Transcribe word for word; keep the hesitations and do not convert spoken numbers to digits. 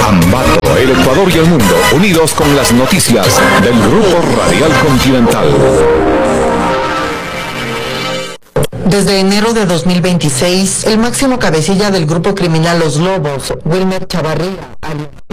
Ambato, el Ecuador y el mundo, unidos con las noticias del Grupo Radial Continental. Desde enero de dos mil veintiséis, el máximo cabecilla del grupo criminal Los Lobos, Wilmer Chavarría, alias